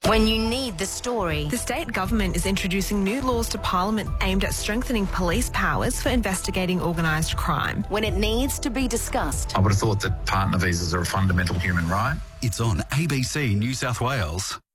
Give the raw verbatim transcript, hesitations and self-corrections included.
When you need the story. The state government is introducing new laws to Parliament aimed at strengthening police powers for investigating organised crime. When it needs to be discussed. I would have thought that partner visas are a fundamental human right. It's on A B C New South Wales.